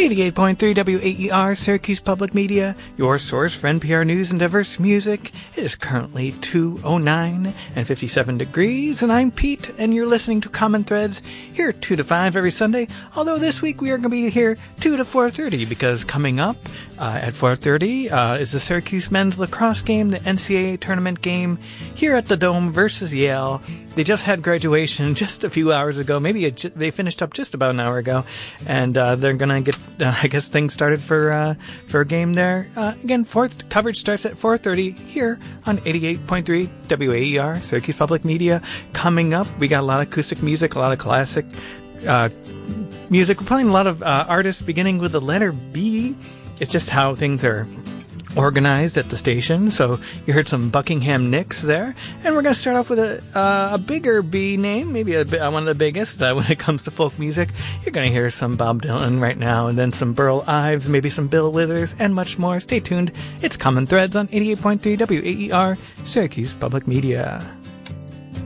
88.3 WAER, Syracuse Public Media, your source for NPR news and diverse music. It is currently 2:09 and 57 degrees, and I'm Pete, and you're listening to Common Threads here 2 to 5 every Sunday, although this week we are going to be here 2 to 4:30, because coming up at 4:30 is the Syracuse men's lacrosse game, the NCAA tournament game here at the Dome versus Yale. They just had graduation just a few hours ago. Maybe they finished up just about an hour ago, and they're gonna get, I guess, things started for a game there. Again, coverage starts at 4:30 here on 88.3 WAER, Syracuse Public Media. Coming up, we got a lot of acoustic music, a lot of classic music. We're playing a lot of artists beginning with the letter B. It's just how things are organized at the station. So you heard some Buckingham Nicks there, and we're going to start off with a bigger B name, maybe one of the biggest when it comes to folk music. You're going to hear some Bob Dylan right now, and then some Burl Ives, maybe some Bill Withers, and much more. Stay tuned. It's Common Threads on 88.3 WAER, Syracuse Public Media.